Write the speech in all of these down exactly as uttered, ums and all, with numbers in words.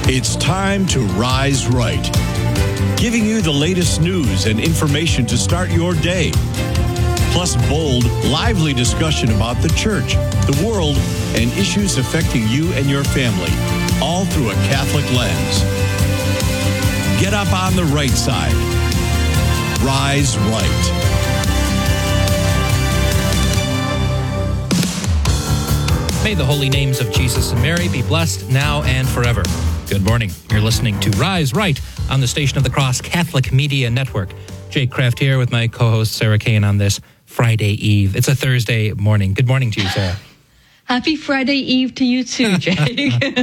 It's time to Rise Right, giving you the latest news and information to start your day. Plus bold, lively discussion about the church, the world, and issues affecting you and your family, all through a Catholic lens. Get up on the right side. Rise Right. May the holy names of Jesus and Mary be blessed now and forever. Good morning. You're listening to Rise Right on the Station of the Cross Catholic Media Network. Jake Kraft here with my co-host Sarah Kane on this Friday Eve. It's a Thursday morning. Good morning to you, Sarah. Happy Friday Eve to you too, Jake.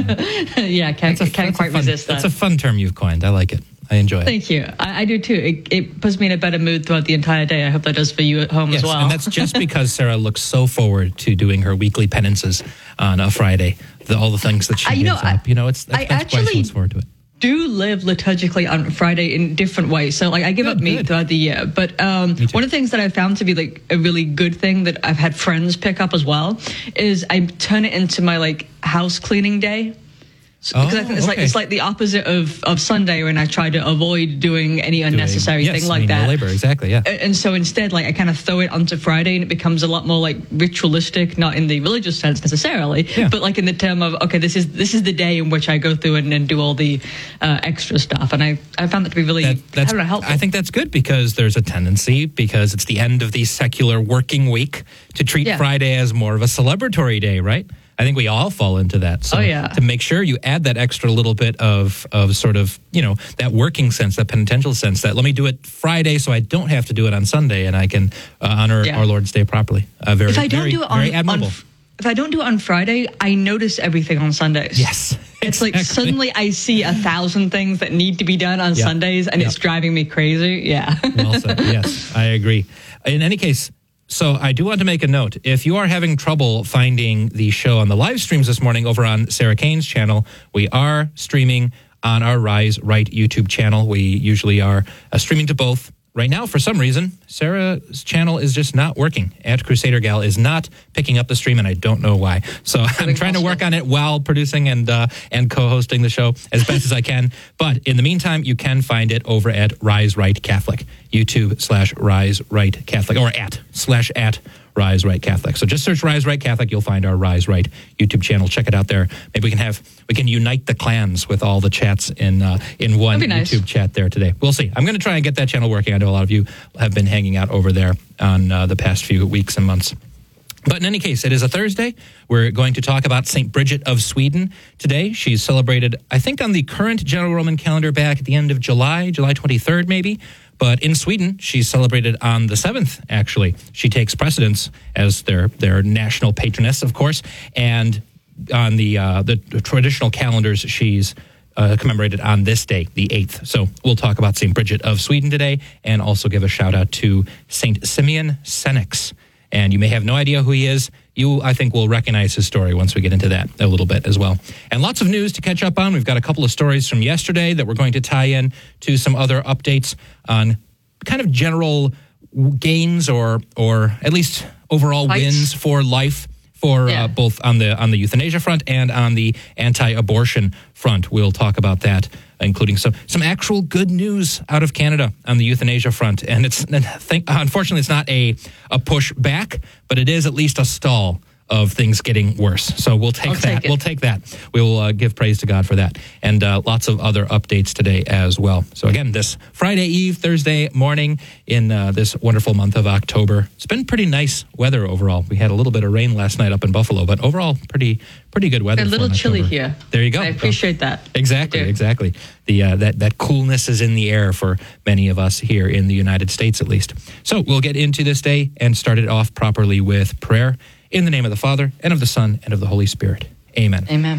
yeah, can't, a, can't quite fun, resist that. That's a fun term you've coined. I like it. I enjoy it. Thank you. I, I do too. It, it puts me in a better mood throughout the entire day. I hope that does for you at home yes, as well. And that's just because Sarah looks so forward to doing her weekly penances on a Friday. The, all the things that she I, you gives know, up. You know, it's that's, I that's actually why she looks forward to it. do live liturgically on Friday in different ways. So like I give good, up meat good. throughout the year. But um, one of the things that I found to be like a really good thing that I've had friends pick up as well is I turn it into my like house cleaning day. So, oh, because I think it's okay. like it's like the opposite of, of Sunday when I try to avoid doing any unnecessary doing, yes, thing like manual that. labor, exactly, yeah. And, and so instead, like I kind of throw it onto Friday, and it becomes a lot more like ritualistic, not in the religious sense necessarily, yeah. but like in the term of okay, this is this is the day in which I go through and, and do all the uh, extra stuff, and I I found that to be really That, that's, I don't know, helpful. I think that's good because there's a tendency, because it's the end of the secular working week, to treat Yeah. Friday as more of a celebratory day, right? I think we all fall into that. So Oh, yeah. to make sure you add that extra little bit of, of sort of, you know, that working sense, that penitential sense, that let me do it Friday so I don't have to do it on Sunday and I can uh, honor Yeah. our Lord's Day properly. Uh, very, if I don't very, do it very on, admirable. on if I don't do it on Friday, I notice everything on Sundays. Yes. It's like exactly. suddenly I see a thousand things that need to be done on Yeah. Sundays, and Yeah. it's driving me crazy. Yeah. Well said. Yes, I agree. In any case, so I do want to make a note. If you are having trouble finding the show on the live streams this morning over on Sarah Kane's channel, we are streaming on our Rise Right YouTube channel. We usually are uh, streaming to both. Right now, for some reason, Sarah's channel is just not working. At Crusader Gal is not picking up the stream, and I don't know why. So I'm trying to work on it while producing and uh, and co-hosting the show as best as I can. But in the meantime, you can find it over at Rise Right Catholic, YouTube slash Rise Right Catholic, or at slash at Rise Right Catholic. So just search Rise Right Catholic. You'll find our Rise Right YouTube channel. Check it out there. Maybe we can have we can unite the clans with all the chats in uh, in one nice. YouTube chat there today. We'll see. I'm going to try and get that channel working. I know a lot of you have been hanging out over there on uh, the past few weeks and months. But in any case, it is a Thursday. We're going to talk about Saint Bridget of Sweden today. She's celebrated, I think, on the current General Roman calendar back at the end of July, July twenty-third maybe. But in Sweden, she's celebrated on the seventh, actually. She takes precedence as their their national patroness, of course. And on the, uh, the traditional calendars, she's uh, commemorated on this day, the eighth. So we'll talk about Saint Bridget of Sweden today and also give a shout out to Saint Simeon Senex. And you may have no idea who he is. You, I think, will recognize his story once we get into that a little bit as well. And lots of news to catch up on. We've got a couple of stories from yesterday that we're going to tie in to some other updates on kind of general gains or or at least overall Fights. wins for life for Yeah. uh, both on the on the euthanasia front and on the anti-abortion front. We'll talk about that, including some some actual good news out of Canada on the euthanasia front. And it's unfortunately it's not a a push back, but it is at least a stall of things getting worse. So we'll take I'll that. take it. We'll take that. We will uh, give praise to God for that. And uh, lots of other updates today as well. So again, this Friday Eve, Thursday morning in uh, this wonderful month of October. It's been pretty nice weather overall. We had a little bit of rain last night up in Buffalo, but overall pretty pretty good weather. A little for chilly October. here. There you go. I appreciate that. Exactly, I do. exactly. The uh, that that coolness is in the air for many of us here in the United States, at least. So we'll get into this day and start it off properly with prayer. In the name of the Father, and of the Son, and of the Holy Spirit. Amen. Amen.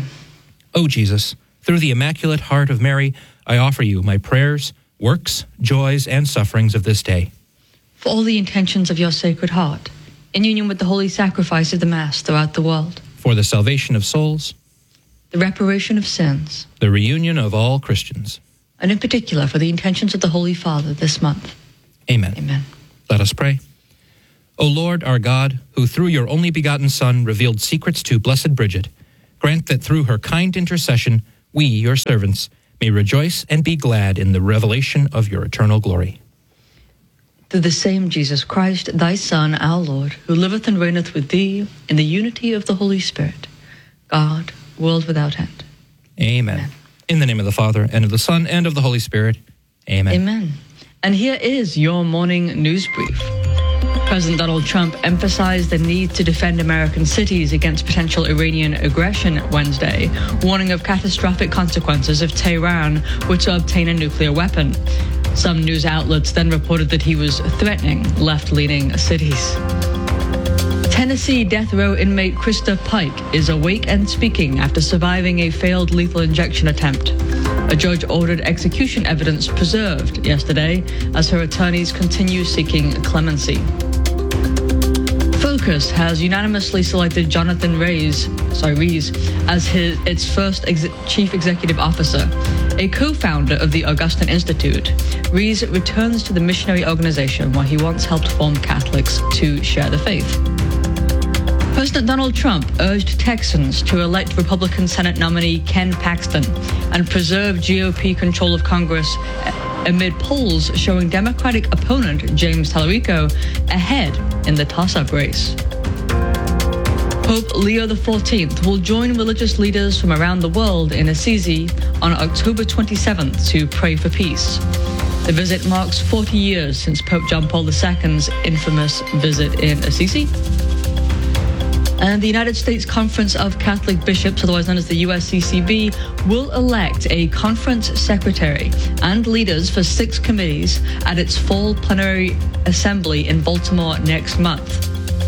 O Jesus, through the Immaculate Heart of Mary, I offer you my prayers, works, joys, and sufferings of this day. For all the intentions of your Sacred Heart, in union with the holy sacrifice of the Mass throughout the world, For the salvation of souls, the reparation of sins, the reunion of all Christians. and in particular for the intentions of the Holy Father this month. Amen. Amen. Let us pray. O Lord, our God, who through your only begotten Son revealed secrets to Blessed Bridget, grant that through her kind intercession we, your servants, may rejoice and be glad in the revelation of your eternal glory. Through the same Jesus Christ, thy Son, our Lord, who liveth and reigneth with thee in the unity of the Holy Spirit, God, world without end. Amen. Amen. In the name of the Father, and of the Son, and of the Holy Spirit. Amen. Amen. And here is your morning news brief. President Donald Trump emphasized the need to defend American cities against potential Iranian aggression Wednesday, warning of catastrophic consequences if Tehran were to obtain a nuclear weapon. Some news outlets then reported that he was threatening left-leaning cities. Tennessee death row inmate Krista Pike is awake and speaking after surviving a failed lethal injection attempt. A judge ordered execution evidence preserved yesterday as her attorneys continue seeking clemency. Focus has unanimously selected Jonathan Reyes, sorry, Rees as his, its first ex- chief executive officer. A co-founder of the Augustine Institute, Rees returns to the missionary organization where he once helped form Catholics to share the faith. President Donald Trump urged Texans to elect Republican Senate nominee Ken Paxton and preserve G O P control of Congress amid polls showing Democratic opponent James Tallarico ahead in the toss-up race. Pope Leo the fourteenth will join religious leaders from around the world in Assisi on October twenty-seventh to pray for peace. The visit marks forty years since Pope John Paul the second's infamous visit in Assisi. And the United States Conference of Catholic Bishops, otherwise known as the U S C C B, will elect a conference secretary and leaders for six committees at its fall plenary assembly in Baltimore next month.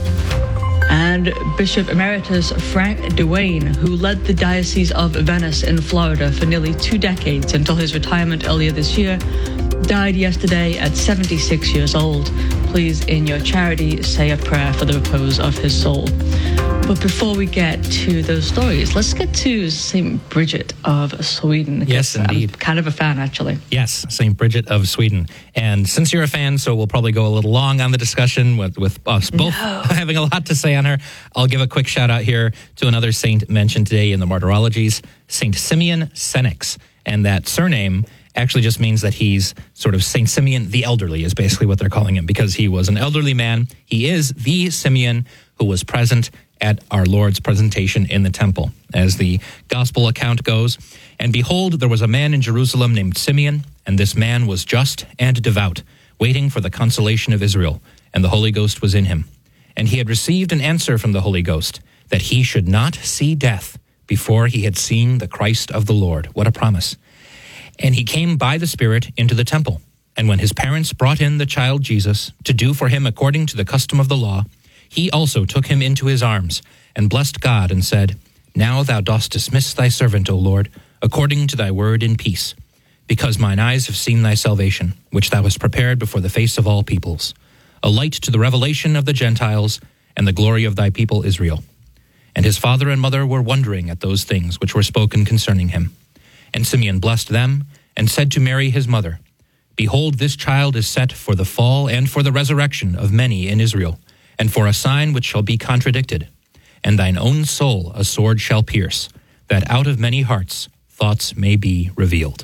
And Bishop Emeritus Frank DeWayne, who led the Diocese of Venice in Florida for nearly two decades until his retirement earlier this year, died yesterday at seventy-six years old. Please, in your charity, say a prayer for the repose of his soul. But before we get to those stories, let's get to Saint Bridget of Sweden. Yes, indeed. I'm kind of a fan, actually. Yes, Saint Bridget of Sweden. And since you're a fan, so we'll probably go a little long on the discussion with, with us both no. having a lot to say on her. I'll give a quick shout out here to another saint mentioned today in the martyrologies, Saint Simeon Senex. And that surname actually just means that he's sort of Saint Simeon the Elderly is basically what they're calling him, because he was an elderly man. He is the Simeon who was present at our Lord's presentation in the temple. As the gospel account goes, and behold, there was a man in Jerusalem named Simeon, and this man was just and devout, waiting for the consolation of Israel, and the Holy Ghost was in him. And he had received an answer from the Holy Ghost, that he should not see death before he had seen the Christ of the Lord. What a promise. And he came by the Spirit into the temple. And when his parents brought in the child Jesus to do for him according to the custom of the law, he also took him into his arms and blessed God and said, Now thou dost dismiss thy servant, O Lord, according to thy word in peace, because mine eyes have seen thy salvation, which thou hast prepared before the face of all peoples, a light to the revelation of the Gentiles and the glory of thy people Israel. And his father and mother were wondering at those things which were spoken concerning him. And Simeon blessed them and said to Mary his mother, Behold, this child is set for the fall and for the resurrection of many in Israel, and for a sign which shall be contradicted. And thine own soul a sword shall pierce, that out of many hearts thoughts may be revealed.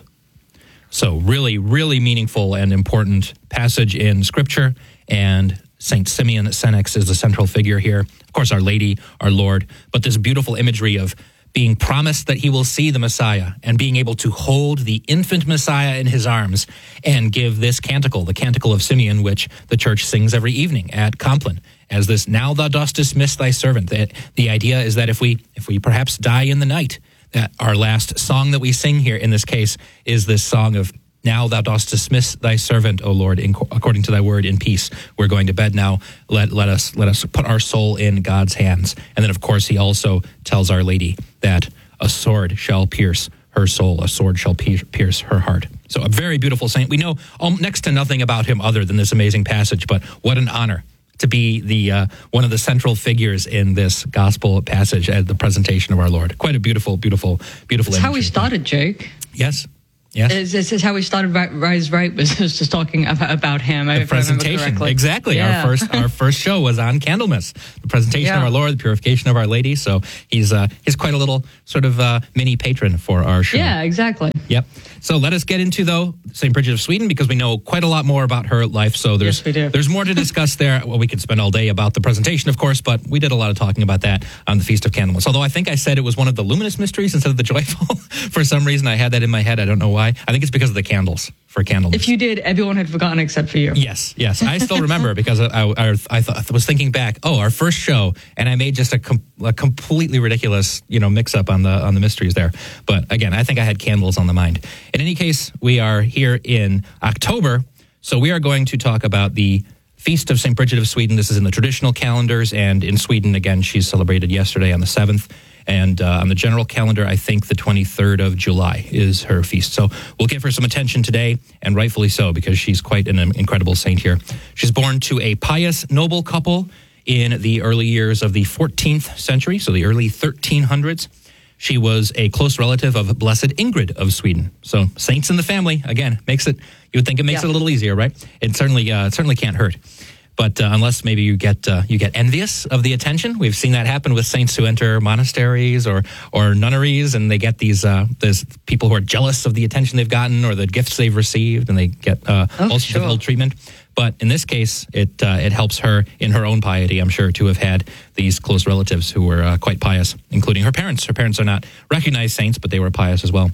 So really, really meaningful and important passage in Scripture, and Saint Simeon Senex is the central figure here. Of course, Our Lady, our Lord, but this beautiful imagery of being promised that he will see the Messiah and being able to hold the infant Messiah in his arms and give this canticle, the Canticle of Simeon, which the church sings every evening at Compline, as this, Now thou dost dismiss thy servant. The, the idea is that if we if we perhaps die in the night, that our last song that we sing here in this case is this song of, Now thou dost dismiss thy servant, O Lord, in, according to thy word in peace. We're going to bed now. Let let us let us put our soul in God's hands. And then, of course, he also tells Our Lady that a sword shall pierce her soul, a sword shall pierce her heart. So a very beautiful saint. We know um, next to nothing about him other than this amazing passage, but what an honor to be the uh, one of the central figures in this gospel passage at the presentation of our Lord. Quite a beautiful, beautiful, beautiful That's imagery. how we started, Jake. Yes. Yes. This, this is how we started Rise Right, was just talking about, about him. The presentation, exactly. Yeah. Our first our first show was on Candlemas, the presentation yeah. of our Lord, the purification of Our Lady. So he's uh, he's quite a little sort of uh, mini patron for our show. Yeah, exactly. Yep. So let us get into, though, Saint Bridget of Sweden, because we know quite a lot more about her life. So there's yes, we do. there's more to discuss there. Well, we could spend all day about the presentation, of course, but we did a lot of talking about that on the Feast of Candlemas. Although I think I said it was one of the luminous mysteries instead of the joyful. For some reason, I had that in my head. I don't know why. I think it's because of the candles for Candlemas. If you did, everyone had forgotten except for you. Yes, yes. I still remember because I, I, I, thought, I was thinking back, oh, our first show, and I made just a, com- a completely ridiculous, you know, mix-up on the on the mysteries there. But again, I think I had candles on the mind. In any case, we are here in October, so we are going to talk about the Feast of Saint Bridget of Sweden. This is in the traditional calendars, and in Sweden, again, she's celebrated yesterday on the seventh. And uh, on the general calendar, I think the twenty-third of July is her feast. So we'll give her some attention today, and rightfully so, because she's quite an incredible saint here. She's born to a pious, noble couple in the early years of the fourteenth century, so the early thirteen hundreds. She was a close relative of Blessed Ingrid of Sweden. So saints in the family, again, makes it, you would think it makes yeah. it a little easier, right? It certainly, uh, it certainly can't hurt. But uh, unless maybe you get uh, you get envious of the attention, we've seen that happen with saints who enter monasteries or or nunneries, and they get these uh, there's people who are jealous of the attention they've gotten or the gifts they've received, and they get uh, oh, all sorts sure. of ill treatment. But in this case, it uh, it helps her in her own piety, I'm sure, to have had these close relatives who were uh, quite pious, including her parents. Her parents are not recognized saints, but they were pious as well.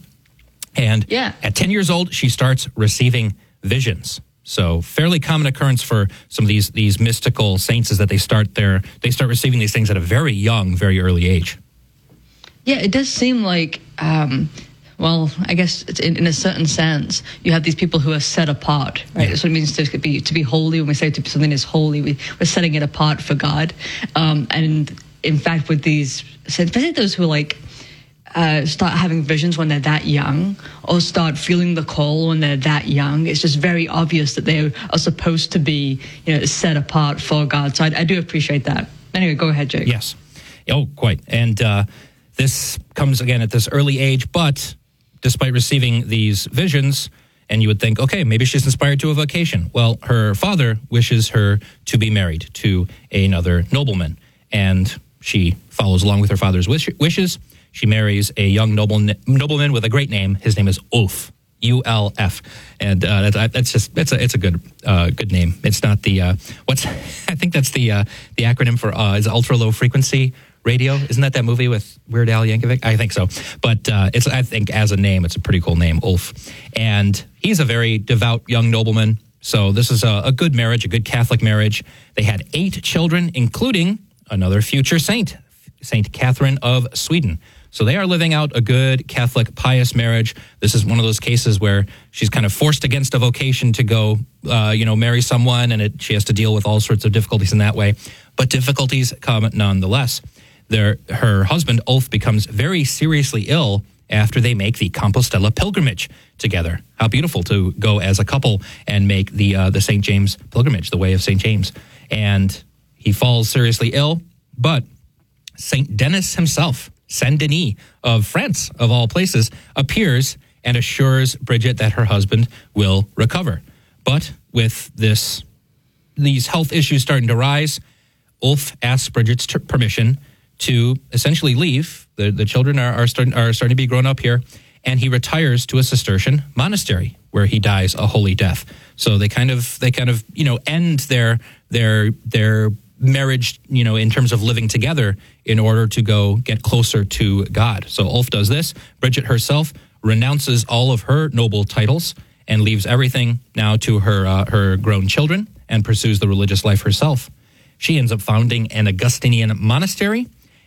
And yeah. at ten years old, she starts receiving visions. So fairly common occurrence for some of these these mystical saints is that they start their they start receiving these things at a very young, very early age. Yeah, it does seem like, um, well, I guess it's in, in a certain sense, you have these people who are set apart, right? Yeah. That's what it means to be to be holy. When we say to something is holy, we, we're setting it apart for God. Um, and in fact, with these, I think those who are like, Uh, start having visions when they're that young, or start feeling the call when they're that young, it's just very obvious that they are supposed to be, you know, set apart for God. So I, I do appreciate that. Anyway, go ahead, Jake. Yes. Oh, quite. And uh, this comes again at this early age, but despite receiving these visions, and you would think, okay, maybe she's inspired to a vocation. Well, her father wishes her to be married to another nobleman, and she follows along with her father's wish- wishes. She marries a young noble, nobleman with a great name. His name is Ulf, U L F, and uh, that's, that's just that's a it's a good uh, good name. It's not the uh, what's I think that's the uh, the acronym for uh, is ultra low frequency radio. Isn't that that movie with Weird Al Yankovic? I think so. But uh, it's I think as a name, it's a pretty cool name, Ulf, and he's a very devout young nobleman. So this is a, a good marriage, a good Catholic marriage. They had eight children, including another future saint, Saint Catherine of Sweden. So they are living out a good Catholic pious marriage. This is one of those cases where she's kind of forced against a vocation to go, uh, you know, marry someone, and it, she has to deal with all sorts of difficulties in that way. But difficulties come nonetheless. Their, her husband, Ulf, becomes very seriously ill after they make the Compostela pilgrimage together. How beautiful to go as a couple and make the uh, the Saint James pilgrimage, the way of Saint James. And he falls seriously ill, but Saint Denis himself, Saint Denis of France, of all places, appears and assures Bridget that her husband will recover. But with this, these health issues starting to rise, Ulf asks Bridget's t- permission to essentially leave. The, the children are, are, starting, are starting to be grown up here, and he retires to a Cistercian monastery where he dies a holy death. So they kind of they kind of you know end their their their marriage, you know, in terms of living together in order to go get closer to God. So Ulf does this. Bridget herself renounces all of her noble titles and leaves everything now to her uh, her grown children and pursues the religious life herself. She ends up founding an Augustinian monastery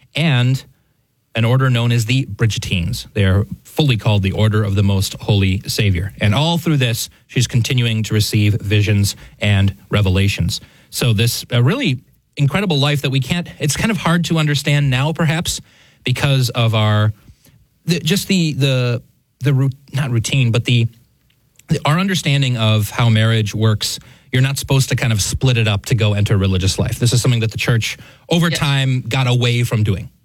and an order known as the Bridgetines. They are fully called the Order of the Most Holy Savior. And all through this, she's continuing to receive visions and revelations. So this uh, really incredible life that we can't, it's kind of hard to understand now, perhaps, because of our, the, just the, the, the, not routine, but the, the, our understanding of how marriage works. You're not supposed to kind of split it up to go enter religious life. This is something that the church over yes. time got away from doing.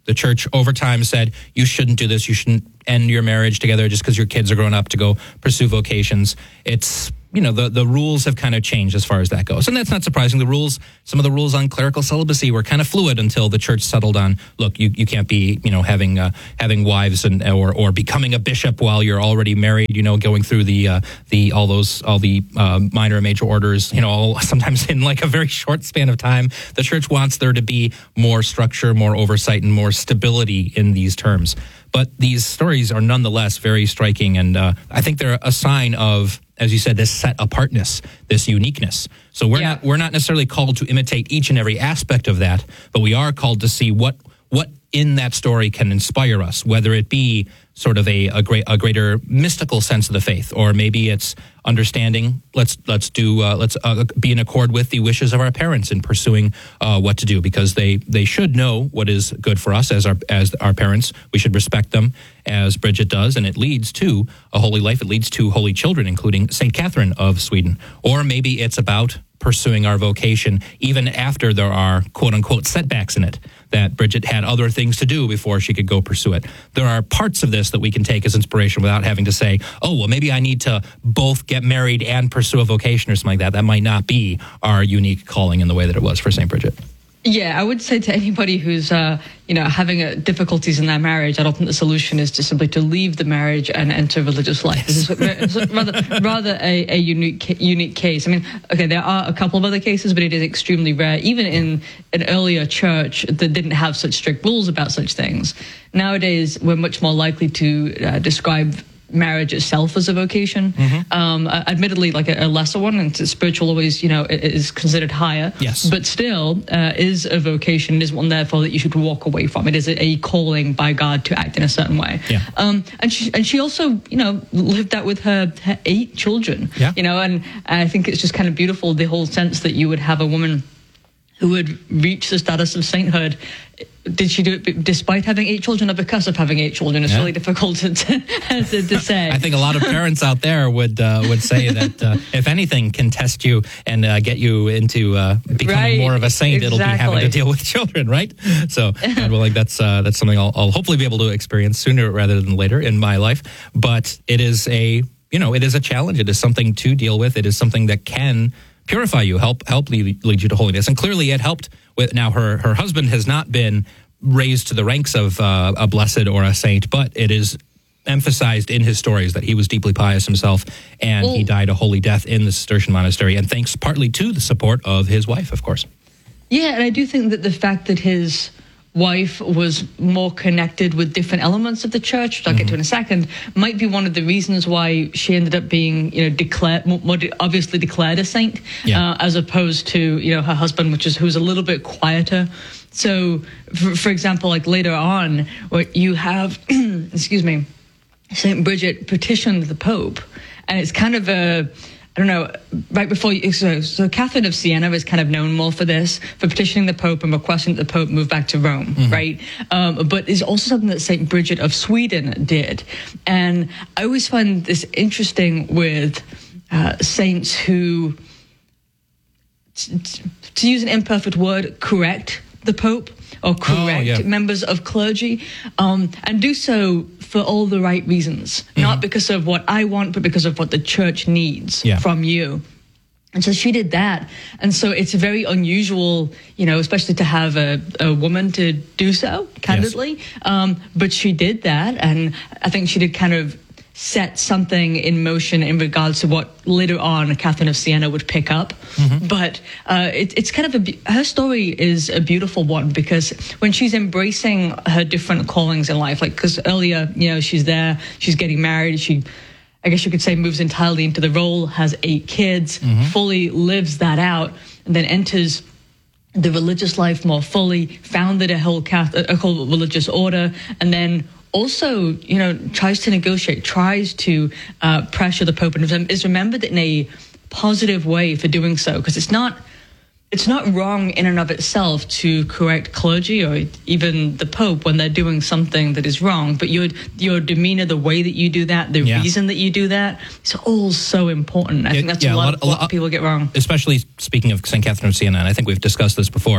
The church over time said, you shouldn't do this. You shouldn't end your marriage together just because your kids are grown up to go pursue vocations. It's, you know, the, the rules have kind of changed as far as that goes. And that's not surprising. The rules, some of the rules on clerical celibacy were kind of fluid until the church settled on, look, you, you can't be, you know, having uh, having wives and or or becoming a bishop while you're already married, you know, going through the uh, the all those all the uh, minor and major orders, you know, all, sometimes in like a very short span of time. The church wants there to be more structure, more oversight, and more stability in these terms. But these stories are nonetheless very striking, and uh, I think they're a sign of, as you said, this set apartness, this uniqueness. So we're yeah. not we're not necessarily called to imitate each and every aspect of that, but we are called to see what what in that story can inspire us, whether it be sort of a a great a greater mystical sense of the faith, or maybe it's understanding. Let's let's do uh, let's uh, be in accord with the wishes of our parents in pursuing uh, what to do, because they they should know what is good for us as our as our parents. We should respect them, as Bridget does, and it leads to a holy life. It leads to holy children, including Saint Catherine of Sweden. Or maybe it's about pursuing our vocation even after there are quote unquote setbacks in it, that Bridget had other things to do before she could go pursue it. There are parts of this that we can take as inspiration without having to say, oh, well, maybe I need to both get married and pursue a vocation or something like that. That might not be our unique calling in the way that it was for Saint Bridget. Yeah, I would say to anybody who's, uh, you know, having uh, difficulties in their marriage, I don't think the solution is to simply to leave the marriage and enter religious life. This is rather, rather a, a unique, unique case. I mean, okay, there are a couple of other cases, but it is extremely rare. Even in an earlier church that didn't have such strict rules about such things. Nowadays, we're much more likely to uh, describe marriage itself as a vocation. Mm-hmm. Um, uh, admittedly, like a, a lesser one, and spiritual always, you know, is considered higher. Yes. But still, uh, is a vocation. It is one, therefore, that you should walk away from. It is a, a calling by God to act in a certain way. Yeah. Um, and she and she also, you know, lived that with her, her eight children. Yeah. You know, and I think it's just kind of beautiful, the whole sense that you would have a woman who would reach the status of sainthood. Did she do it despite having eight children or because of having eight children? It's yeah. really difficult to, to, to say. I think a lot of parents out there would uh, would say that uh, if anything can test you and uh, get you into uh, becoming right. more of a saint, exactly. it'll be having to deal with children, right? So, God willing, that's uh, that's something I'll, I'll hopefully be able to experience sooner rather than later in my life. But it is a you know it is a challenge. It is something to deal with. It is something that can purify you, help help lead, lead you to holiness, and clearly it helped. With now, her her husband has not been raised to the ranks of uh, a blessed or a saint, but it is emphasized in his stories that he was deeply pious himself, and well, he died a holy death in the Cistercian monastery, and thanks partly to the support of his wife, of course. Yeah, and I do think that the fact that his wife was more connected with different elements of the church, which I'll mm-hmm. get to in a second, might be one of the reasons why she ended up being, you know, declared, more obviously declared a saint, yeah. uh, as opposed to, you know, her husband, which is who's a little bit quieter. So, for, for example, like later on, what you have, excuse me, Saint Bridget petitioned the Pope, and it's kind of a, I don't know, right before, you, so, so Catherine of Siena is kind of known more for this, for petitioning the Pope and requesting that the Pope move back to Rome, mm-hmm. right? Um, but it's also something that Saint Bridget of Sweden did. And I always find this interesting with uh, saints who, t- t- to use an imperfect word, correct the Pope or correct oh, yeah. members of clergy, um, and do so for all the right reasons, mm-hmm. not because of what I want, but because of what the church needs yeah. from you. And so she did that. And so it's very unusual, you know, especially to have a, a woman to do so, candidly. Yes. Um, but she did that. And I think she did kind of set something in motion in regards to what later on Catherine of Siena would pick up. Mm-hmm. But uh, it, it's kind of a, her story is a beautiful one, because when she's embracing her different callings in life, like, because earlier, you know, she's there, she's getting married, she, I guess you could say, moves entirely into the role, has eight kids, mm-hmm. fully lives that out, and then enters the religious life more fully, founded a whole Catholic, a whole religious order, and then also, you know, tries to negotiate, tries to uh, pressure the Pope, and is remembered in a positive way for doing so, because it's not it's not wrong in and of itself to correct clergy or even the Pope when they're doing something that is wrong, but your your demeanor, the way that you do that, the yeah. reason that you do that, it's all so important. I yeah, think that's yeah, a lot, a lot of what people get wrong. Especially speaking of Saint Catherine of Siena, and I think we've discussed this before,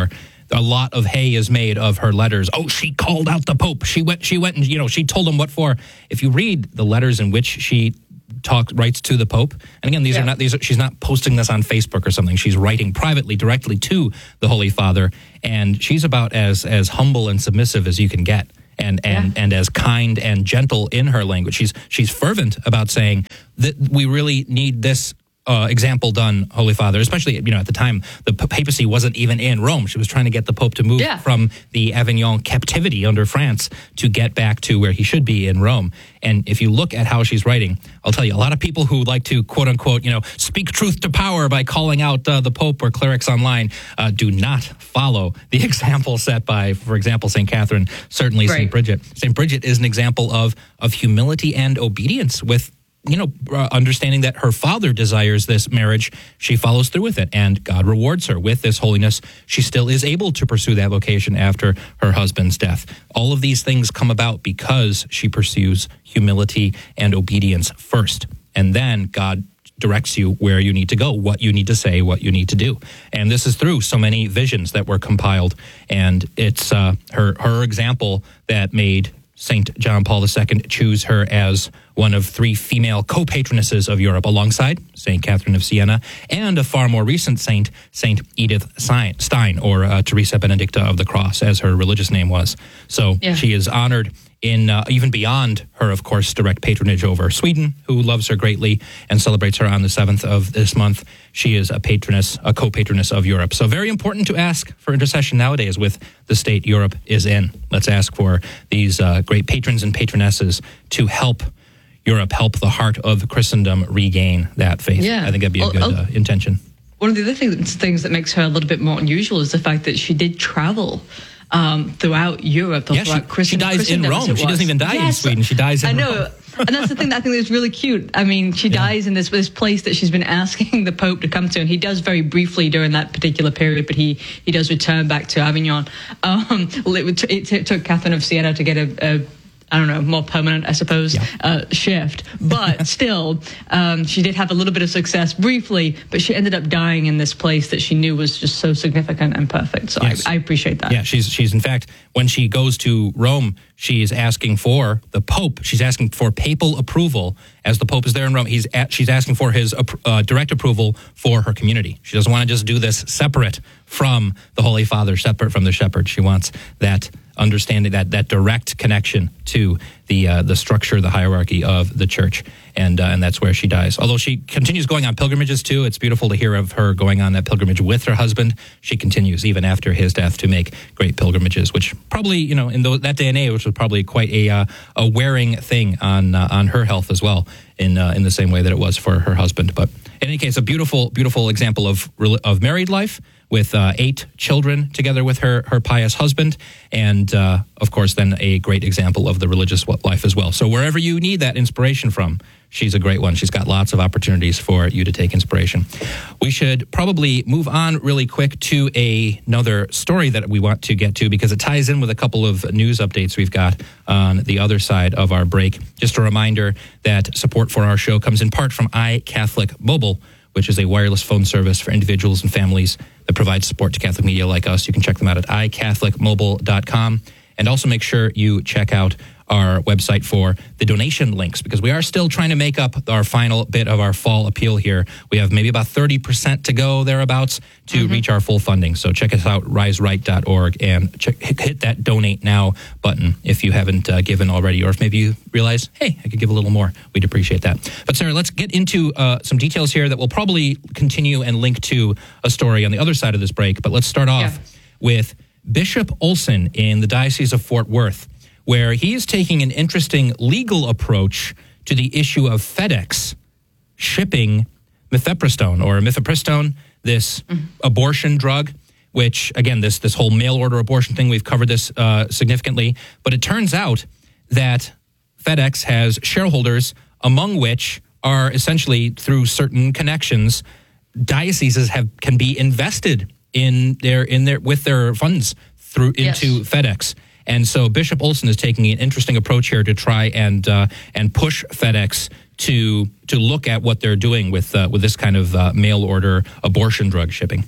a lot of hay is made of her letters. Oh, she called out the Pope. She went, she went and, you know, she told him what for. If you read the letters in which she talks, writes to the Pope, and again, these yeah. are not, these are, she's not posting this on Facebook or something. She's writing privately, directly to the Holy Father, and she's about as, as humble and submissive as you can get. And and, yeah. and as kind and gentle in her language. She's she's fervent about saying that we really need this uh, example done, Holy Father, especially, you know, at the time, the papacy wasn't even in Rome. She was trying to get the Pope to move yeah. from the Avignon captivity under France to get back to where he should be in Rome. And if you look at how she's writing, I'll tell you, a lot of people who like to, quote unquote, you know, speak truth to power by calling out uh, the Pope or clerics online, uh, do not follow the example set by, for example, Saint Catherine, certainly right. Saint Bridget. Saint Bridget is an example of of humility and obedience with, you know, uh, understanding that her father desires this marriage. She follows through with it, and God rewards her with this holiness. She still is able to pursue that vocation after her husband's death. All of these things come about because she pursues humility and obedience first, and then God directs you where you need to go, what you need to say, what you need to do. And this is through so many visions that were compiled, and it's uh, her her example that made Saint John Paul the Second choose her as one of three female co-patronesses of Europe, alongside Saint Catherine of Siena and a far more recent saint, Saint Edith Stein, or uh, Teresa Benedicta of the Cross, as her religious name was. So yeah. she is honored in uh, even beyond her, of course, direct patronage over Sweden, who loves her greatly and celebrates her on the seventh of this month. She is a patroness, a co-patroness of Europe. So very important to ask for intercession nowadays with the state Europe is in. Let's ask for these uh, great patrons and patronesses to help Europe, help the heart of Christendom regain that faith. Yeah. I think that'd be a good uh, intention. One of the other things, things that makes her a little bit more unusual is the fact that she did travel um, throughout Europe. Yeah, she, she dies in Rome. She doesn't even die yes. in Sweden. She dies in I know. Rome. And that's the thing that I think is really cute. I mean, she yeah. dies in this this place that she's been asking the Pope to come to, and he does very briefly during that particular period, but he, he does return back to Avignon. Um, it, it, it took Catherine of Siena to get a, a I don't know, more permanent, I suppose, yeah. uh, shift. But still, um, she did have a little bit of success briefly, but she ended up dying in this place that she knew was just so significant and perfect. So yes. I, I appreciate that. Yeah, she's, she's in fact, when she goes to Rome, she is asking for the Pope. She's asking for papal approval. As the Pope is there in Rome, he's at, she's asking for his uh, direct approval for her community. She doesn't want to just do this separate from the Holy Father, separate from the shepherd. She wants that understanding, that that direct connection to the uh, the structure, the hierarchy of the church, and uh, and that's where she dies. Although she continues going on pilgrimages too. It's beautiful to hear of her going on that pilgrimage with her husband. She continues even after his death to make great pilgrimages, which probably, you know, in the, that day and age, which was probably quite a uh, a wearing thing on uh, on her health as well, in uh, in the same way that it was for her husband. But in any case, a beautiful beautiful example of of married life, with uh, eight children together with her her pious husband, and uh, of course then a great example of the religious life as well. So wherever you need that inspiration from, she's a great one. She's got lots of opportunities for you to take inspiration. We should probably move on really quick to a, another story that we want to get to, because it ties in with a couple of news updates we've got on the other side of our break. Just a reminder that support for our show comes in part from iCatholic Mobile, which is a wireless phone service for individuals and families that provides support to Catholic media like us. You can check them out at i catholic mobile dot com. And also make sure you check out our website for the donation links, because we are still trying to make up our final bit of our fall appeal here. We have maybe about thirty percent to go thereabouts to mm-hmm. reach our full funding. So check us out, rise right dot org, and check, hit that donate now button if you haven't uh, given already, or if maybe you realize, hey, I could give a little more. We'd appreciate that. But Sarah, let's get into uh, some details here that will probably continue and link to a story on the other side of this break. But let's start off yeah. with Bishop Olson in the Diocese of Fort Worth, where he is taking an interesting legal approach to the issue of FedEx shipping mifepristone or mifepristone, this mm-hmm. abortion drug, which, again, this this whole mail-order abortion thing, we've covered this uh, significantly. But it turns out that FedEx has shareholders, among which are essentially, through certain connections, dioceses have can be invested in their in their with their funds through into yes. FedEx. And so Bishop Olson is taking an interesting approach here to try and uh, and push FedEx to to look at what they're doing with uh, with this kind of uh, mail order abortion drug shipping.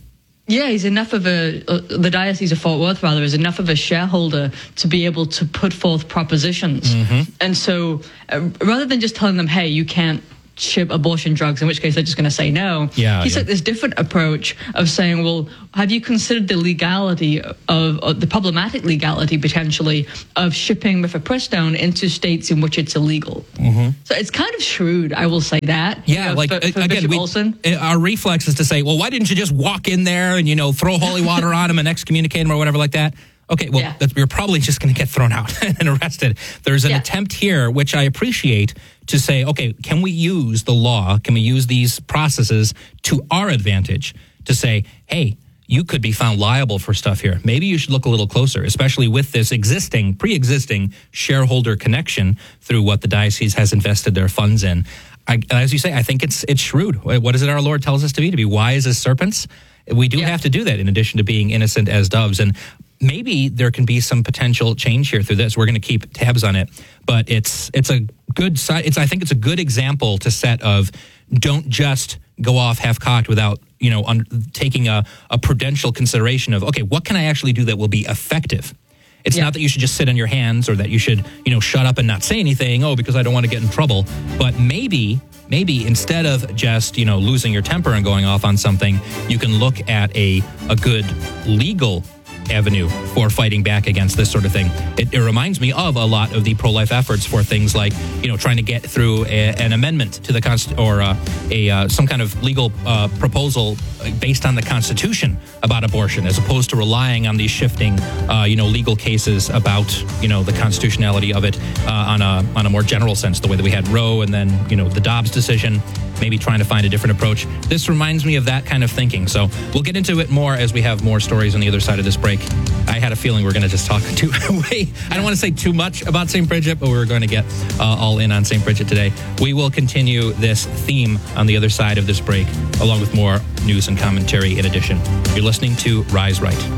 Yeah, he's enough of a, uh, the Diocese of Fort Worth, rather, is enough of a shareholder to be able to put forth propositions. Mm-hmm. And so uh, rather than just telling them, hey, you can't ship abortion drugs, in which case they're just going to say no, yeah, he yeah. took this different approach of saying, well, have you considered the legality of, of the problematic legality, potentially, of shipping mifepristone into states in which it's illegal? Mm-hmm. So it's kind of shrewd, I will say that. Yeah, you know, like, for, for again, Bishop we, Olson. our reflex is to say, well, why didn't you just walk in there and, you know, throw holy water on him and excommunicate him or whatever like that? Okay, well, yeah. that's, you're probably just going to get thrown out and arrested. There's an yeah. attempt here, which I appreciate, to say, okay, can we use the law, can we use these processes to our advantage to say, hey, you could be found liable for stuff here. Maybe you should look a little closer, especially with this existing, pre-existing shareholder connection through what the diocese has invested their funds in. I, as you say, I think it's it's shrewd. What is it our Lord tells us to be? To be wise as serpents? We do yeah. have to do that in addition to being innocent as doves. And maybe there can be some potential change here through this. We're going to keep tabs on it, but it's it's a good side. It's I think it's a good example to set of don't just go off half cocked without you know un, taking a, a prudential consideration of okay, what can I actually do that will be effective. It's yeah. not that you should just sit on your hands or that you should you know shut up and not say anything. Oh, because I don't want to get in trouble. But maybe. Maybe instead of just, you know, losing your temper and going off on something, you can look at a a good legal avenue for fighting back against this sort of thing. It, it reminds me of a lot of the pro-life efforts for things like, you know, trying to get through a, an amendment to the const or uh, a uh, some kind of legal uh, proposal based on the Constitution about abortion, as opposed to relying on these shifting, uh, you know, legal cases about, you know, the constitutionality of it uh, on a on a more general sense, the way that we had Roe and then, you know, the Dobbs decision. Maybe trying to find a different approach. This reminds me of that kind of thinking. So we'll get into it more as we have more stories on the other side of this break. I had a feeling we we're going to just talk too way. I don't want to say too much about Saint Bridget, but we we're going to get uh, all in on Saint Bridget today. We will continue this theme on the other side of this break, along with more news and commentary in addition. You're listening to Rise Right.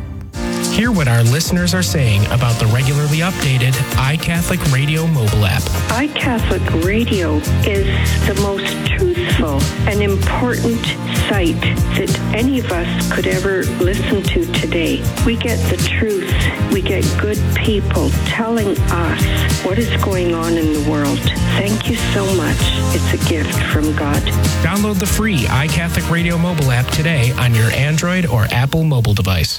Hear what our listeners are saying about the regularly updated iCatholic Radio mobile app. iCatholic Radio is the most truthful and important site that any of us could ever listen to today. We get the truth. We get good people telling us what is going on in the world. Thank you so much. It's a gift from God. Download the free iCatholic Radio mobile app today on your Android or Apple mobile device.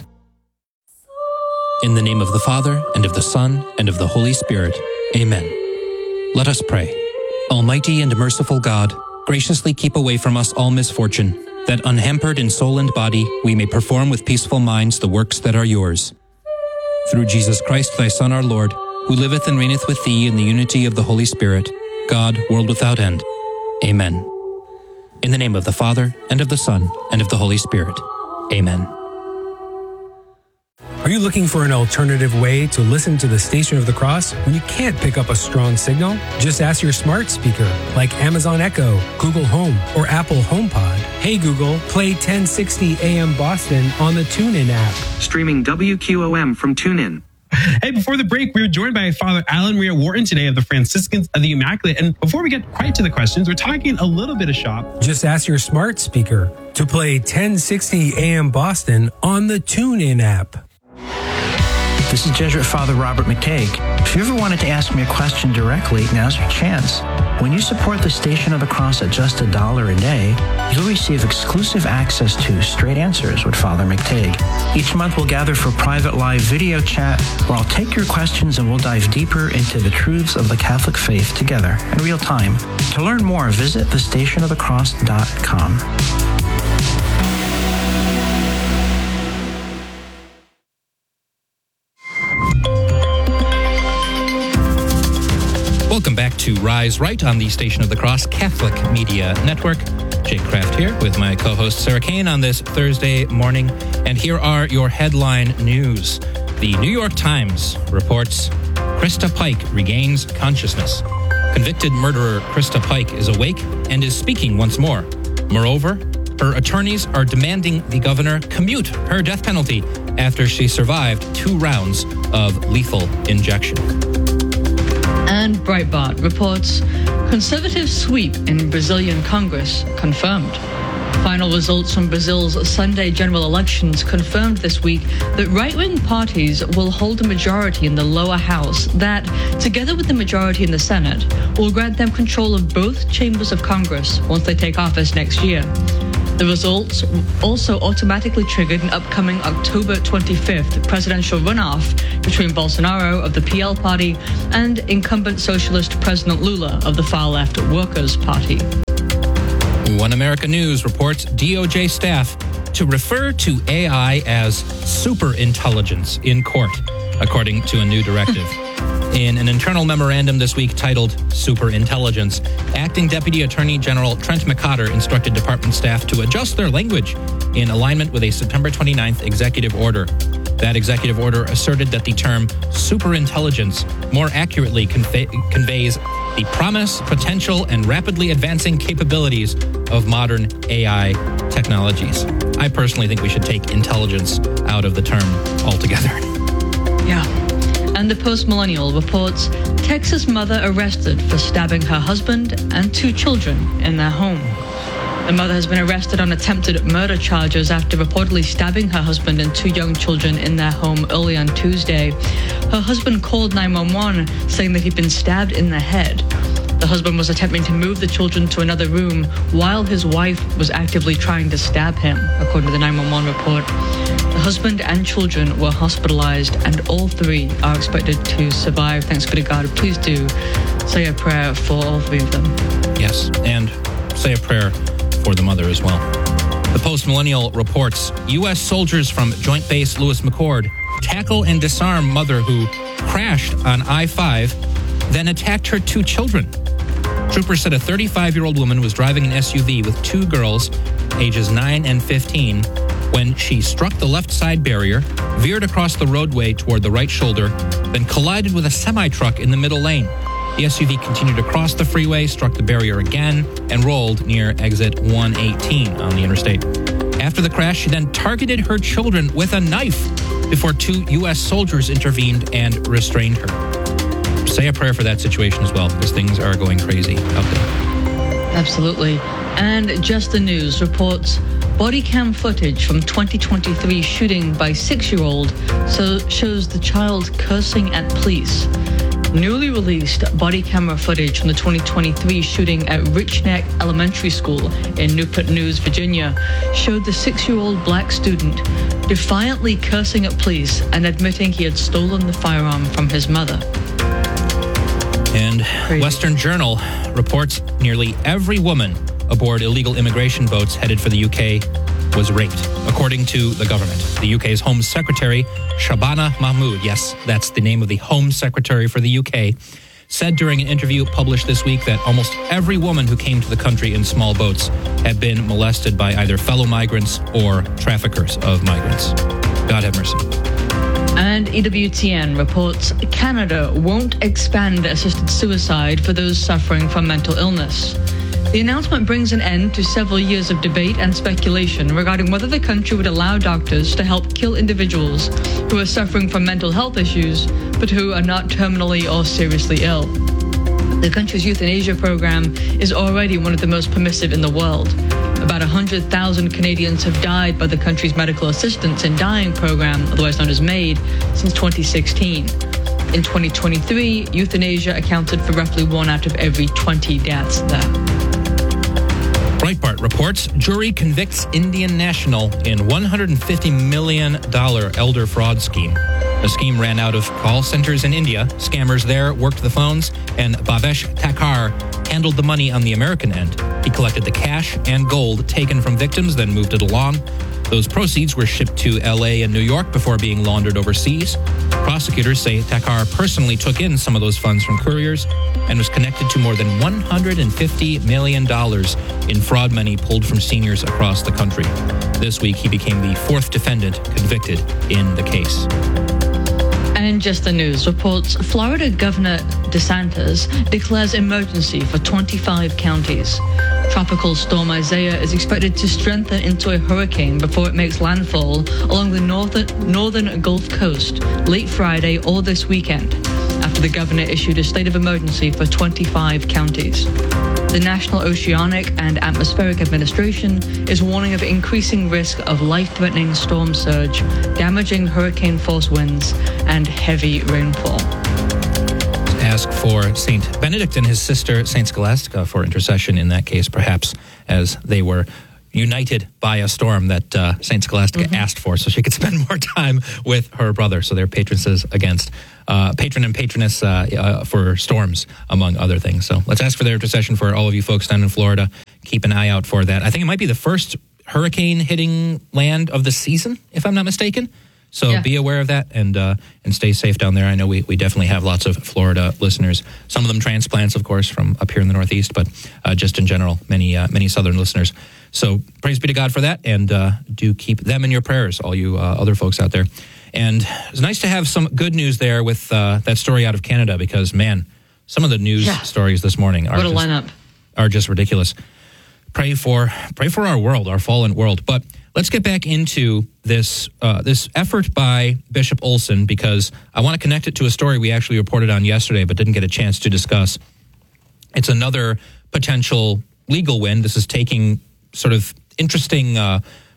In the name of the Father, and of the Son, and of the Holy Spirit. Amen. Let us pray. Almighty and merciful God, graciously keep away from us all misfortune, that unhampered in soul and body we may perform with peaceful minds the works that are yours. Through Jesus Christ, thy Son, our Lord, who liveth and reigneth with thee in the unity of the Holy Spirit, God, world without end. Amen. In the name of the Father, and of the Son, and of the Holy Spirit. Amen. Are you looking for an alternative way to listen to the Station of the Cross when you can't pick up a strong signal? Just ask your smart speaker like Amazon Echo, Google Home, or Apple HomePod. Hey Google, play ten sixty A M Boston on the TuneIn app. Streaming W Q O M from TuneIn. Hey, before the break, we were joined by Father Alan Maria Wharton today of the Franciscans of the Immaculate. And before we get quite to the questions, we're talking a little bit of shop. Just ask your smart speaker to play ten sixty A M Boston on the TuneIn app. This is Jesuit Father Robert McTague. If you ever wanted to ask me a question directly, now's your chance. When you support the Station of the Cross at just a dollar a day, you'll receive exclusive access to Straight Answers with Father McTague. Each month we'll gather for private live video chat where I'll take your questions and we'll dive deeper into the truths of the Catholic faith together in real time. To learn more, visit the station of the cross dot com. Welcome back to Rise Right on the Station of the Cross Catholic Media Network. Jake Kraft here with my co-host Sarah Kane on this Thursday morning. And here are your headline news. The New York Times reports Krista Pike regains consciousness. Convicted murderer Krista Pike is awake and is speaking once more. Moreover, her attorneys are demanding the governor commute her death penalty after she survived two rounds of lethal injection. And Breitbart reports conservative sweep in Brazilian Congress confirmed. Final results from Brazil's Sunday general elections confirmed this week that right-wing parties will hold a majority in the lower house that, together with the majority in the Senate, will grant them control of both chambers of Congress once they take office next year. The results also automatically triggered an upcoming October twenty-fifth presidential runoff between Bolsonaro of the P L party and incumbent socialist President Lula of the far-left Workers' Party. One America News reports D O J staff to refer to A I as superintelligence in court, according to a new directive. In an internal memorandum this week titled Superintelligence, Acting Deputy Attorney General Trent McCotter instructed department staff to adjust their language in alignment with a September twenty-ninth executive order. That executive order asserted that the term superintelligence more accurately convey, conveys the promise, potential, and rapidly advancing capabilities of modern A I technologies. I personally think we should take intelligence out of the term altogether. Yeah. And the Post-Millennial reports Texas mother arrested for stabbing her husband and two children in their home. The mother has been arrested on attempted murder charges after reportedly stabbing her husband and two young children in their home early on Tuesday. Her husband called nine one one, saying that he'd been stabbed in the head. The husband was attempting to move the children to another room while his wife was actively trying to stab him, according to the nine one one report. The husband and children were hospitalized, and all three are expected to survive. Thanks be to God. Please do say a prayer for all three of them. Yes, and say a prayer for the mother as well. The Post-Millennial reports U S soldiers from Joint Base Lewis McChord tackle and disarm mother who crashed on I five, then attacked her two children. Troopers said a thirty-five-year-old woman was driving an S U V with two girls, ages nine and fifteen, when she struck the left side barrier, veered across the roadway toward the right shoulder, then collided with a semi-truck in the middle lane. The S U V continued across the freeway, struck the barrier again, and rolled near exit one eighteen on the interstate. After the crash, she then targeted her children with a knife before two U S soldiers intervened and restrained her. Say a prayer for that situation as well, because things are going crazy out there. Absolutely. And Just the News reports body cam footage from twenty twenty-three shooting by six-year-old so shows the child cursing at police. Newly released body camera footage from the twenty twenty-three shooting at Rich Neck Elementary School in Newport News, Virginia, showed the six-year-old black student defiantly cursing at police and admitting he had stolen the firearm from his mother. And Crazy. Western Journal reports nearly every woman aboard illegal immigration boats headed for the U K was raped, according to the government. The U K's Home Secretary, Shabana Mahmood, yes, that's the name of the Home Secretary for the U K, said during an interview published this week that almost every woman who came to the country in small boats had been molested by either fellow migrants or traffickers of migrants. God have mercy. And E W T N reports Canada won't expand assisted suicide for those suffering from mental illness. The announcement brings an end to several years of debate and speculation regarding whether the country would allow doctors to help kill individuals who are suffering from mental health issues, but who are not terminally or seriously ill. The country's euthanasia program is already one of the most permissive in the world. About one hundred thousand Canadians have died by the country's medical assistance in dying program, otherwise known as MAID, since twenty sixteen. In twenty twenty-three, euthanasia accounted for roughly one out of every twenty deaths there. Breitbart reports jury convicts Indian national in one hundred fifty million dollars elder fraud scheme. The scheme ran out of call centers in India. Scammers there worked the phones, and Bhavesh Thakkar handled the money on the American end. He collected the cash and gold taken from victims, then moved it along. Those proceeds were shipped to L A and New York before being laundered overseas. Prosecutors say Thakkar personally took in some of those funds from couriers and was connected to more than one hundred fifty million dollars in fraud money pulled from seniors across the country. This week, he became the fourth defendant convicted in the case. And Just the News reports Florida Governor DeSantis declares emergency for twenty-five counties. Tropical storm Isaiah is expected to strengthen into a hurricane before it makes landfall along the northern, northern Gulf Coast late Friday or this weekend, after the governor issued a state of emergency for twenty-five counties. The National Oceanic and Atmospheric Administration is warning of increasing risk of life-threatening storm surge, damaging hurricane-force winds, and heavy rainfall. Ask for Saint Benedict and his sister Saint Scholastica for intercession in that case, perhaps, as they were united by a storm that uh, Saint Scholastica mm-hmm. asked for, so she could spend more time with her brother. So they're patronesses against uh, patron and patroness uh, uh, for storms, among other things. So let's ask for their intercession for all of you folks down in Florida. Keep an eye out for that. I think it might be the first hurricane hitting land of the season, if I'm not mistaken. So yeah. be aware of that and uh, and stay safe down there. I know we, we definitely have lots of Florida listeners. Some of them transplants, of course, from up here in the Northeast, but uh, just in general, many uh, many Southern listeners. So praise be to God for that, and uh, do keep them in your prayers, all you uh, other folks out there. And it's nice to have some good news there with uh, that story out of Canada, because, man, some of the news yeah. stories this morning are what a just, lineup. are just ridiculous. Pray for pray for our world, our fallen world. But let's get back into this uh, this effort by Bishop Olson, because I want to connect it to a story we actually reported on yesterday but didn't get a chance to discuss. It's another potential legal win. This is taking sort of interesting uh,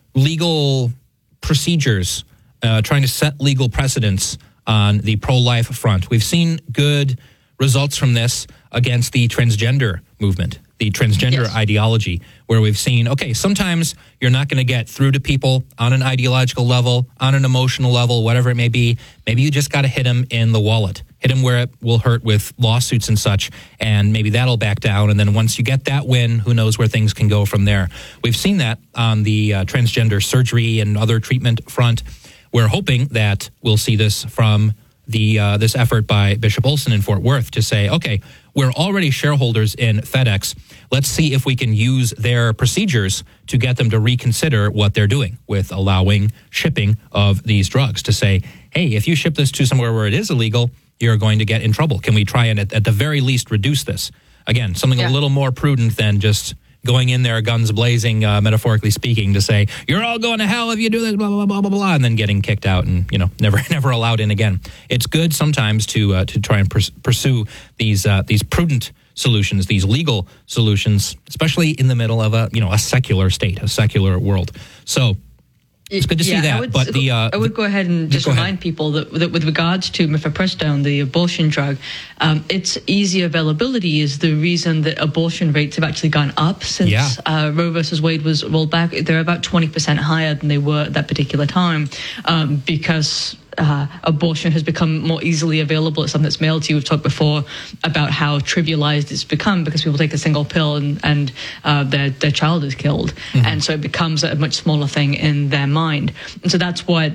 legal procedures, uh, trying to set legal precedents on the pro-life front. We've seen good results from this against the transgender movement, the transgender yes. ideology, where we've seen, okay, sometimes you're not going to get through to people on an ideological level, on an emotional level, whatever it may be. Maybe you just got to hit them in the wallet, hit them where it will hurt with lawsuits and such, and maybe that'll back down. And then once you get that win, who knows where things can go from there. We've seen that on the uh, transgender surgery and other treatment front. We're hoping that we'll see this from the uh, this effort by Bishop Olson in Fort Worth to say, okay, we're already shareholders in FedEx. Let's see if we can use their procedures to get them to reconsider what they're doing with allowing shipping of these drugs, to say, hey, if you ship this to somewhere where it is illegal, you're going to get in trouble. Can we try and at, at the very least reduce this? Again, something yeah. a little more prudent than just going in there guns blazing, uh, metaphorically speaking, to say, you're all going to hell if you do this, blah, blah, blah, blah, blah, and then getting kicked out and, you know, never never allowed in again. It's good sometimes to uh, to try and pers- pursue these uh, these prudent solutions, these legal solutions, especially in the middle of a, you know, a secular state, a secular world. So it's good to yeah, see that. I would, but the uh, I would go ahead and just remind ahead. people that, that with regards to mifepristone, the abortion drug, um, its easy availability is the reason that abortion rates have actually gone up since yeah. uh, Roe versus Wade was rolled back. They're about twenty percent higher than they were at that particular time, um, because Uh, abortion has become more easily available. It's something that's mailed to you. We've talked before about how trivialized it's become because people take a single pill and, and uh, their, their child is killed. Mm-hmm. And so it becomes a much smaller thing in their mind. And so that's what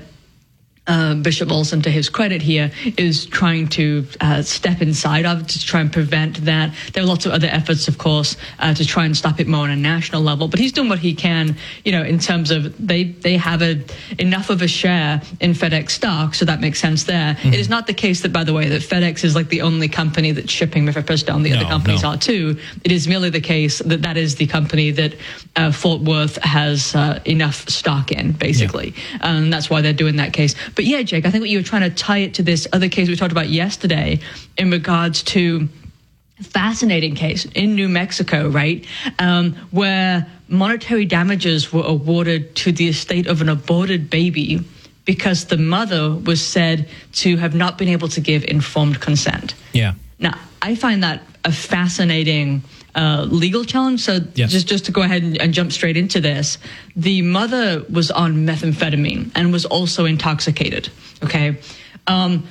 Uh, Bishop Olson, to his credit here, is trying to uh, step inside of to try and prevent that. There are lots of other efforts, of course, uh, to try and stop it more on a national level. But he's doing what he can, you know, in terms of they they have a enough of a share in FedEx stock, so that makes sense there. Mm-hmm. It is not the case that, by the way, that FedEx is like the only company that's shipping mifepristone. The no, other companies no. are too. It is merely the case that that is the company that uh, Fort Worth has uh, enough stock in, basically. Yeah. And that's why they're doing that case. But yeah, Jake, I think what you were trying to tie it to this other case we talked about yesterday in regards to fascinating case in New Mexico, right, um, where monetary damages were awarded to the estate of an aborted baby because the mother was said to have not been able to give informed consent. Yeah. Now, I find that a fascinating Uh, legal challenge. So yes. just, just to go ahead and, and jump straight into this, the mother was on methamphetamine and was also intoxicated. Okay. Um,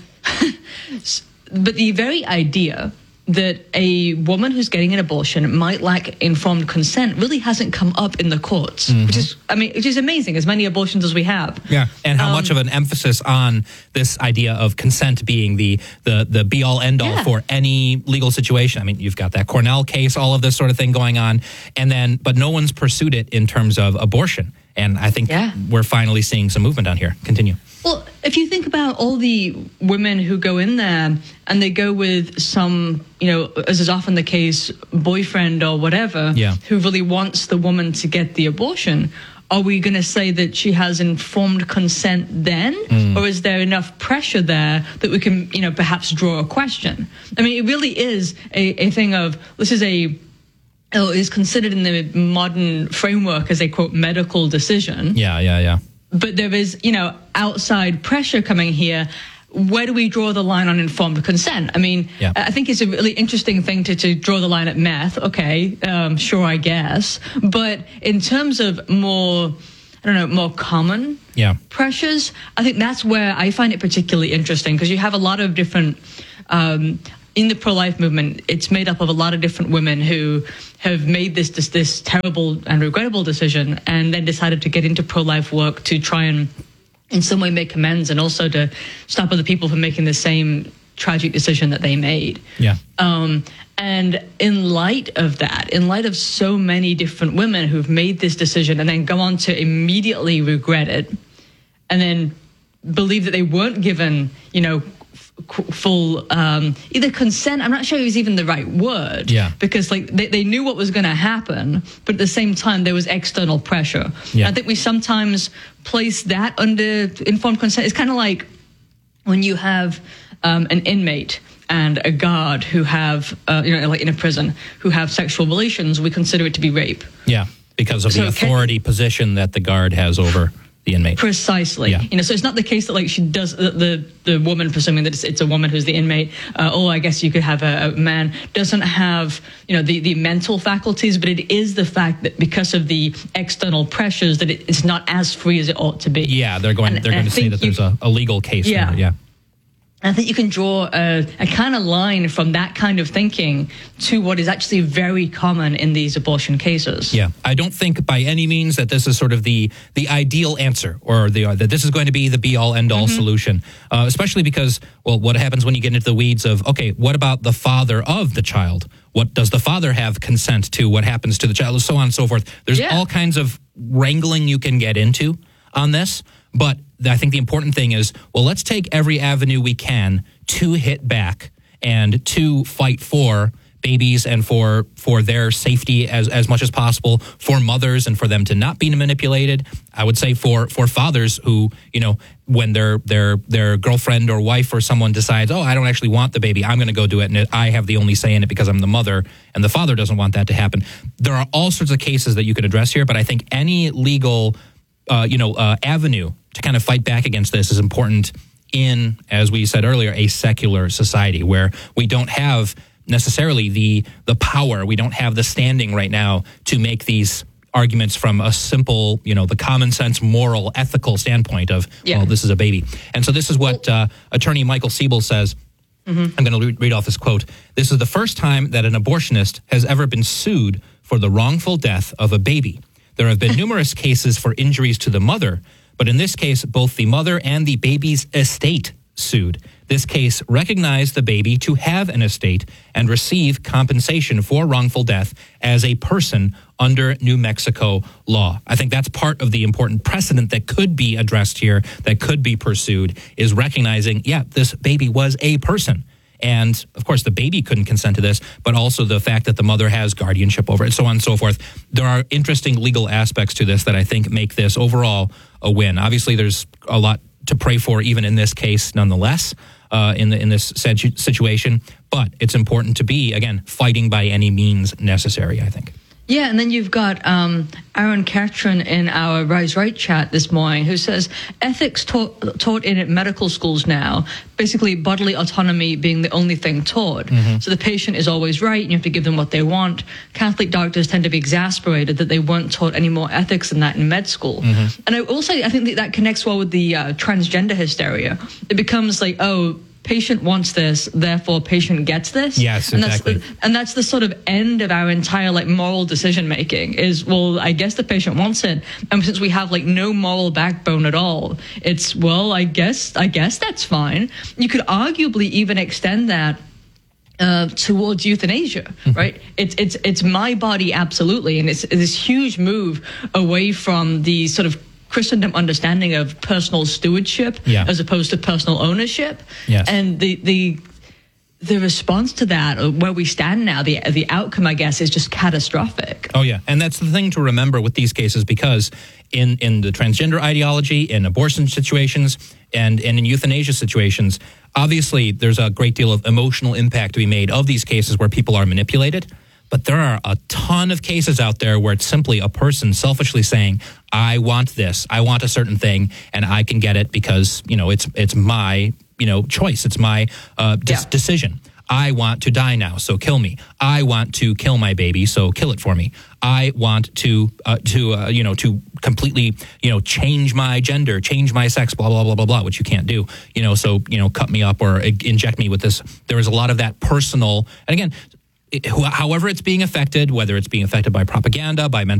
but the very idea that a woman who's getting an abortion might lack informed consent really hasn't come up in the courts, mm-hmm. which is, I mean, which is amazing, as many abortions as we have. Yeah, and how um, much of an emphasis on this idea of consent being the the, the be-all, end-all yeah. for any legal situation. I mean, you've got that Cornell case, all of this sort of thing going on, and then, but no one's pursued it in terms of abortion. And I think yeah. we're finally seeing some movement on here. Continue. Well, if you think about all the women who go in there and they go with some, you know, as is often the case, boyfriend or whatever, yeah. who really wants the woman to get the abortion, are we going to say that she has informed consent then? Mm. Or is there enough pressure there that we can, you know, perhaps draw a question? I mean, it really is a, a thing of, this is a or is considered in the modern framework as a, quote, medical decision. Yeah, yeah, yeah. But there is, you know, outside pressure coming here. Where do we draw the line on informed consent? I mean, yeah. I think it's a really interesting thing to, to draw the line at meth. Okay, um, sure, I guess. But in terms of more, I don't know, more common yeah. pressures, I think that's where I find it particularly interesting, because you have a lot of different, um, in the pro-life movement, it's made up of a lot of different women who have made this, this, this terrible and regrettable decision and then decided to get into pro-life work to try and in some way make amends and also to stop other people from making the same tragic decision that they made. Yeah. Um, and in light of that, in light of so many different women who've made this decision and then go on to immediately regret it and then believe that they weren't given, you know, full um, either consent. I'm not sure it was even the right word. Yeah. Because like they, they knew what was going to happen, but at the same time there was external pressure. Yeah. I think we sometimes place that under informed consent. It's kind of like when you have um, an inmate and a guard who have, uh, you know, like in a prison, who have sexual relations. We consider it to be rape. Yeah, because of So the authority can, position that the guard has over the inmate. Precisely. Yeah. You know, so it's not the case that like she does the the, the woman, presuming that it's, it's a woman who's the inmate. Uh, oh, I guess you could have a, a man doesn't have, you know, the, the mental faculties, but it is the fact that because of the external pressures that it, it's not as free as it ought to be. Yeah, they're going. And, they're and going to say that you, there's a, a legal case. Yeah. There. Yeah. I think you can draw a, a kind of line from that kind of thinking to what is actually very common in these abortion cases. Yeah, I don't think by any means that this is sort of the the ideal answer, or the uh, that this is going to be the be all end all mm-hmm. solution. Uh, especially because, well, what happens when you get into the weeds of, okay, what about the father of the child? What does the father have consent to? What happens to the child? So on and so forth. There's yeah. all kinds of wrangling you can get into on this, but I think the important thing is, well, let's take every avenue we can to hit back and to fight for babies and for for their safety as, as much as possible, for mothers and for them to not be manipulated. I would say for for fathers who, you know, when their their their girlfriend or wife or someone decides, oh, I don't actually want the baby, I'm going to go do it, and I have the only say in it because I'm the mother, and the father doesn't want that to happen. There are all sorts of cases that you could address here, but I think any legal Uh, you know, uh, avenue to kind of fight back against this is important in, as we said earlier, a secular society where we don't have necessarily the the power, we don't have the standing right now to make these arguments from a simple, you know, the common sense, moral, ethical standpoint of, yeah. well, this is a baby. And so this is what uh, attorney Michael Siebel says. Mm-hmm. I'm going to read off this quote. This is the first time that an abortionist has ever been sued for the wrongful death of a baby. There have been numerous cases for injuries to the mother, but in this case, both the mother and the baby's estate sued. This case recognized the baby to have an estate and receive compensation for wrongful death as a person under New Mexico law. I think that's part of the important precedent that could be addressed here, that could be pursued, is recognizing, yeah, this baby was a person. And, of course, the baby couldn't consent to this, but also the fact that the mother has guardianship over it, so on and so forth. There are interesting legal aspects to this that I think make this overall a win. Obviously, there's a lot to pray for even in this case nonetheless, uh, in, the, in this situ- situation. But it's important to be, again, fighting by any means necessary, I think. Yeah, and then you've got um, Aaron Catron in our Rise Right chat this morning who says, ethics taught, taught in medical schools now, basically bodily autonomy being the only thing taught. Mm-hmm. So the patient is always right, and you have to give them what they want. Catholic doctors tend to be exasperated that they weren't taught any more ethics than that in med school. Mm-hmm. And I also, I think that, that connects well with the uh, transgender hysteria. It becomes like, oh, patient wants this, therefore patient gets this. Yes, and exactly. That's the, and that's the sort of end of our entire like moral decision making is, well, I guess the patient wants it. And since we have like no moral backbone at all, it's, well, I guess, I guess that's fine. You could arguably even extend that Uh, towards euthanasia, mm-hmm. right? It's it's it's my body, absolutely, and it's, it's this huge move away from the sort of Christendom understanding of personal stewardship yeah. as opposed to personal ownership. Yes. And the the the response to that, or where we stand now, the the outcome, I guess, is just catastrophic. Oh yeah, and that's the thing to remember with these cases, because in in the transgender ideology, in abortion situations, and, and in euthanasia situations, obviously there's a great deal of emotional impact to be made of these cases where people are manipulated. But there are a ton of cases out there where it's simply a person selfishly saying, I want this, I want a certain thing, and I can get it because, you know, it's it's my, you know, choice. It's my uh, de- Yeah. decision. I want to die now, so kill me. I want to kill my baby, so kill it for me. I want to, uh, to uh, you know, to completely, you know, change my gender, change my sex, blah, blah, blah, blah, blah, which you can't do. You know, so, you know, cut me up or uh, inject me with this. There is a lot of that personal, and again, it, however it's being affected, whether it's being affected by propaganda, by mental